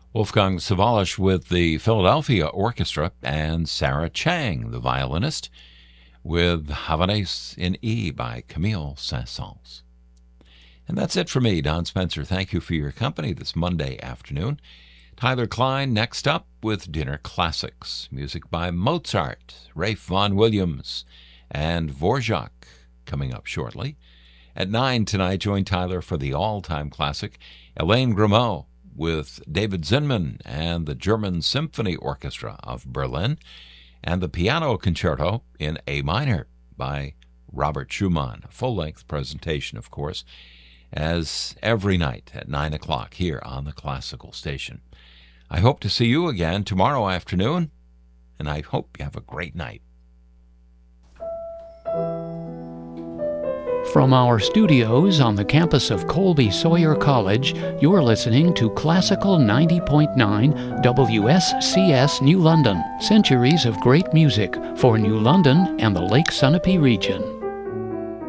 Wolfgang Sawallisch with the Philadelphia Orchestra, and Sarah Chang, the violinist, with Havanaise in E by Camille Saint-Saëns. And that's it for me, Don Spencer. Thank you for your company this Monday afternoon. Tyler Klein next up with Dinner Classics. Music by Mozart, Ralph Vaughan Williams, and Dvorak coming up shortly. At 9 tonight, join Tyler for the all-time classic, Elaine Grimaud with David Zinman and the German Symphony Orchestra of Berlin, and the Piano Concerto in A minor by Robert Schumann. A full-length presentation, of course, as every night at 9 o'clock here on the Classical Station. I hope to see you again tomorrow afternoon, and I hope you have a great night. From our studios on the campus of Colby Sawyer College, you're listening to Classical 90.9 WSCS New London. Centuries of great music for New London and the Lake Sunapee region.